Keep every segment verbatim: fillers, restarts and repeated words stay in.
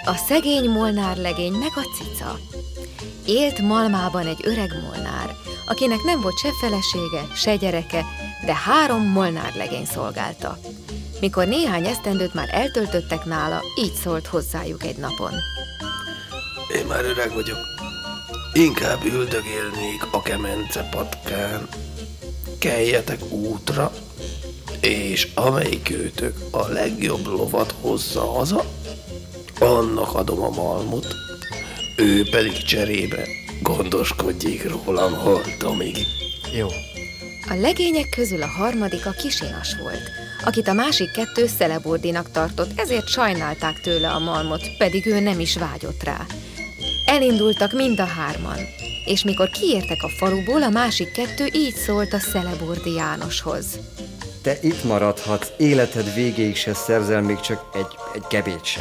A szegény molnárlegény meg a cica. Élt Malmában egy öreg molnár, akinek nem volt se felesége, se gyereke, de három molnárlegény szolgálta. Mikor néhány esztendőt már eltöltöttek nála, így szólt hozzájuk egy napon. Én már öreg vagyok. Inkább üldögélnék a kemence patkán. Keljetek útra, és amelyikőtök a legjobb lovat hozza haza, annak adom a malmot, ő pedig cserébe gondoskodjék rólam holtomig. Jó. A legények közül a harmadik a Kisinas volt, akit a másik kettő Szelebordinak tartott, ezért sajnálták tőle a malmot, pedig ő nem is vágyott rá. Elindultak mind a hárman, és mikor kiértek a faluból, a másik kettő így szólt a Szelebordi Jánoshoz. Te itt maradhatsz, életed végéig se szerzel még csak egy, egy gebét se.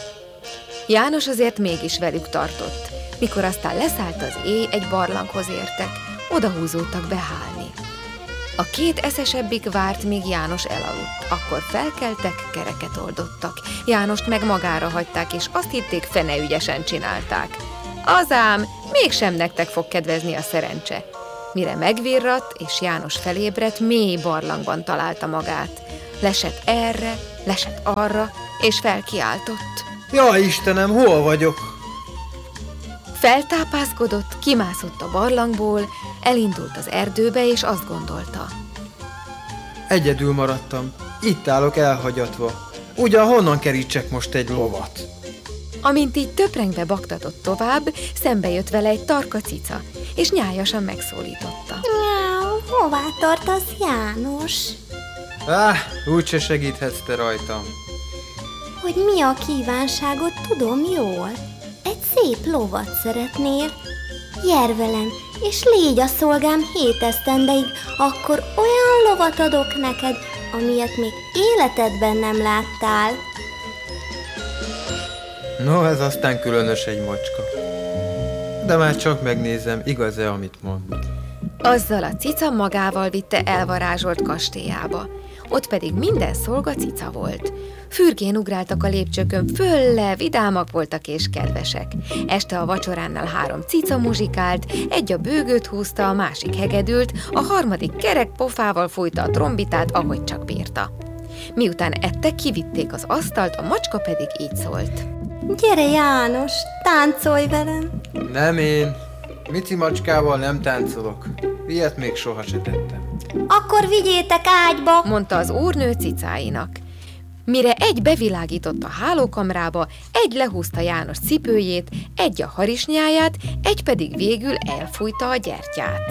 János azért mégis velük tartott. Mikor aztán leszállt az éj, egy barlanghoz értek, oda húzódtak behálni. A két eszesebbik várt, míg János elaludt, akkor felkeltek, kereket oldottak. Jánost meg magára hagyták, és azt hitték, fene ügyesen csinálták. Azám, mégsem nektek fog kedvezni a szerencse. Mire megvirradt, és János felébredt, mély barlangban találta magát. Lesett erre, lesett arra, és felkiáltott. Jaj, Istenem, hol vagyok? Feltápászkodott, kimászott a barlangból, elindult az erdőbe, és azt gondolta. Egyedül maradtam, itt állok elhagyatva. Ugyan honnan kerítsek most egy lovat? Amint így töprengve baktatott tovább, szembe jött vele egy tarka cica, és nyájasan megszólította. Nyáu, hová tartasz, János? Áh, úgyse segíthetsz te rajtam. Hogy mi a kívánságot, tudom jól. Egy szép lovat szeretnél. Jár velem, és légy a szolgám hét esztendeig, akkor olyan lovat adok neked, amilyet még életedben nem láttál. No, ez aztán különös egy macska. De már csak megnézem, igaz-e, amit mond. Azzal a cica magával vitte elvarázsolt kastélyába. Ott pedig minden szolga cica volt. Fürgén ugráltak a lépcsőkön fölle, vidámak voltak és kedvesek. Este a vacsoránál három cica muzsikált, egy a bőgőt húzta, a másik hegedült, a harmadik kerek pofával fújta a trombitát, ahogy csak bírta. Miután ettek, kivitték az asztalt, a macska pedig így szólt. Gyere, János, táncolj velem! Nem én. Mici macskával nem táncolok. Ilyet még soha se tettem. Akkor vigyétek ágyba! Mondta az úrnő cicáinak. Mire egy bevilágított a hálókamrába, egy lehúzta János cipőjét, egy a harisnyáját, egy pedig végül elfújta a gyertyát.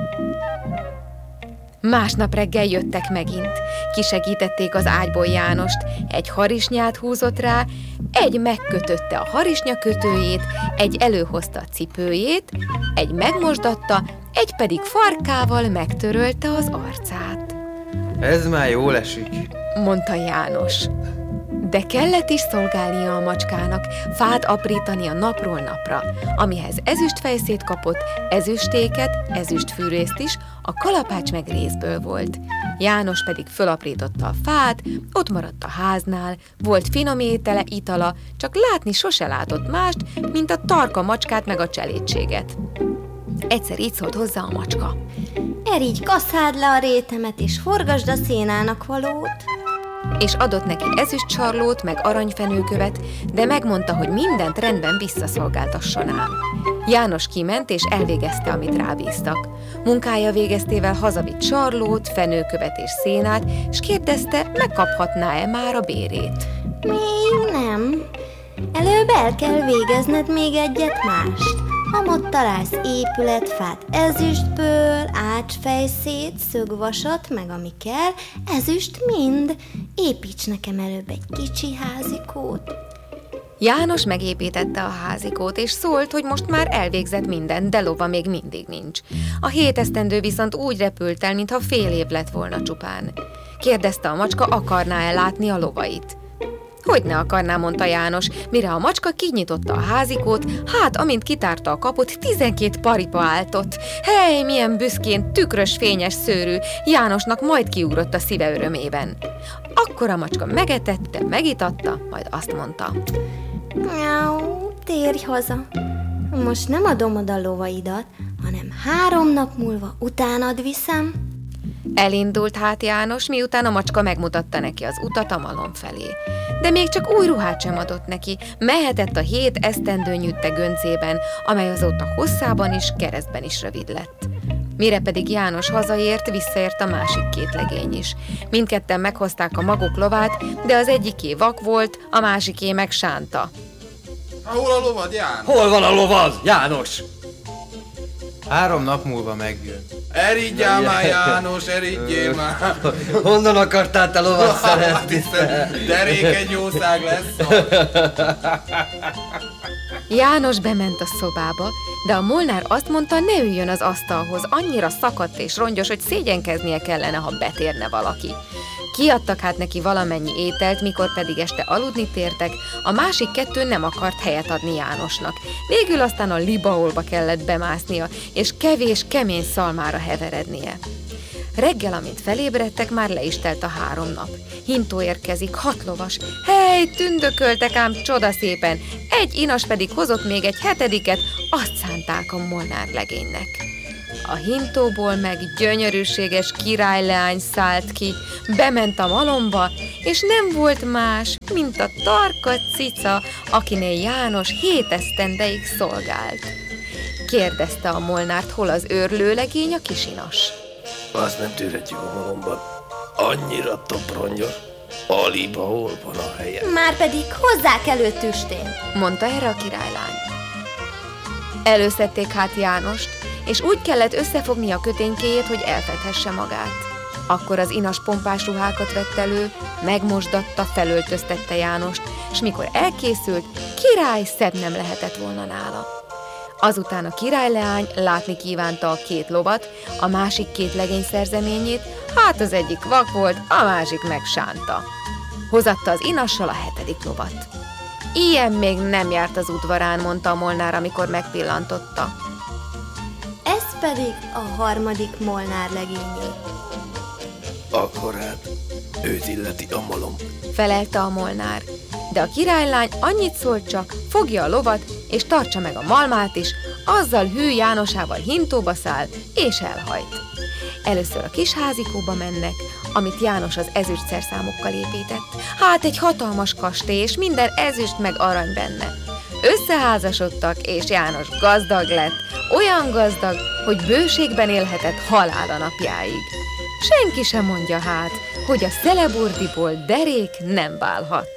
Másnap reggel jöttek megint. Kisegítették az ágyból Jánost, egy harisnyát húzott rá, egy megkötötte a harisnya kötőjét, egy előhozta a cipőjét, egy megmosdatta, egy pedig farkával megtörölte az arcát. Ez már jól esik, Mondta János. De kellett is szolgálnia a macskának, fát aprítania napról napra, amihez ezüstfejszét kapott, ezüstéket, ezüstfűrészt is, a kalapács meg rézből volt. János pedig fölaprította a fát, ott maradt a háznál, volt finom étele, itala, csak látni sose látott mást, mint a tarka macskát meg a cselédséget. Egyszer így szólt hozzá a macska. Erígy kaszáld le a rétemet, és forgasd a szénának valót. És adott neki ezüstcsarlót, meg aranyfenőkövet, de megmondta, hogy mindent rendben visszaszolgáltasson ám. János kiment, és elvégezte, amit rábíztak. Munkája végeztével hazavitt sarlót, fenőkövet és szénát, és kérdezte, megkaphatná-e már a bérét. Még nem. Előbb el kell végezned még egyet mást. Amott találsz épületfát ezüstből, ácsfejszét, szögvasat, meg ami kell, ezüst mind. Építs nekem előbb egy kicsi házikót. János megépítette a házikót, és szólt, hogy most már elvégzett mindent, de lova még mindig nincs. A hét esztendő viszont úgy repült el, mintha fél év lett volna csupán. Kérdezte a macska, akarná-e látni a lovait. Hogy ne akarná, mondta János, mire a macska kinyitotta a házikót, hát amint kitárta a kaput, tizenkét paripa állt ott. Hely, milyen büszkén, tükrös, fényes szőrű, Jánosnak majd kiugrott a szíve örömében. Akkor a macska megetette, megitatta, majd azt mondta. Miau, térj haza. Most nem adom oda lovaidat, hanem három nap múlva utánad viszem. Elindult hát János, miután a macska megmutatta neki az utat a malom felé. De még csak új ruhát sem adott neki, mehetett a hét esztendő nyütte göncében, amely azóta hosszában is, keresztben is rövid lett. Mire pedig János hazaért, visszaért a másik két legény is. Mindketten meghozták a maguk lovát, de az egyiké vak volt, a másiké meg sánta. Hol a lovad, János? Hol van a lovad, János? Három nap múlva megjön. Eridjál már, János, eridjél már! Honnan akartál te lovat szerezni? Derékeny jószág lesz. János bement a szobába, de a Molnár azt mondta, ne üljön az asztalhoz, annyira szakadt és rongyos, hogy szégyenkeznie kellene, ha betérne valaki. Kiadtak hát neki valamennyi ételt, mikor pedig este aludni tértek, a másik kettő nem akart helyet adni Jánosnak. Végül aztán a libaolba kellett bemásznia, és kevés, kemény szalmára heverednie. Reggel, amint felébredtek, már le is telt a három nap. Hintó érkezik, hat lovas. Hely, tündököltek ám csodaszépen, egy inas pedig hozott még egy hetediket, azt szánták a Molnár legénynek. A hintóból meg gyönyörűséges királyleány szállt ki, bement a malomba, és nem volt más, mint a tarka cica, akinél János hét esztendeig szolgált. Kérdezte a Molnárt, hol az őrlőlegény, a kisinas. Azt nem tűrhetjük a malomban. Annyira topronyos. Aliba hol van a helye? Márpedig hozzák elő tüstén. Mondta erre a királylány. Előszedték hát Jánost, és úgy kellett összefogni a köténykéjét, hogy elfedhesse magát. Akkor az inas pompás ruhákat vett elő, megmosdatta, felöltöztette Jánost, s mikor elkészült, király szebb nem lehetett volna nála. Azután a királyleány látni kívánta a két lovat, a másik két legény szerzeményét, hát az egyik vak volt, a másik meg sánta. Hozatta az inassal a hetedik lovat. Ilyen még nem járt az udvarán, mondta a Molnár, amikor megpillantotta. Ez pedig a harmadik Molnár legényé. Akkor hát őt illeti a malom. Felelte a Molnár, de a királylány annyit szólt csak, fogja a lovat, és tartsa meg a malmát is, azzal hű Jánosával hintóba száll, és elhajt. Először a kis házikóba mennek, amit János az ezüstszerszámokkal épített. Hát egy hatalmas kastély, és minden ezüst meg arany benne. Összeházasodtak, és János gazdag lett, olyan gazdag, hogy bőségben élhetett halála napjáig. Senki sem mondja hát, hogy a Szeleburdiból derék nem válhat.